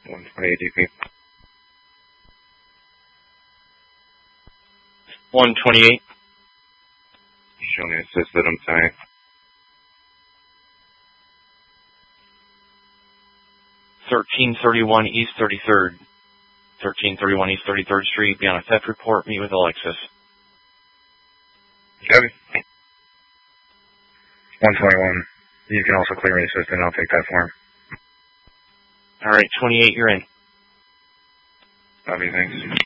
128 DP. 128. Show me assisted, I'm sorry. 1331 East 33rd. 1331 East 33rd Street. Be on a theft report. Meet with Alexis. Copy. 121. You can also clear me assistant. I'll take that form. Alright, 28, you're in. Copy, thanks.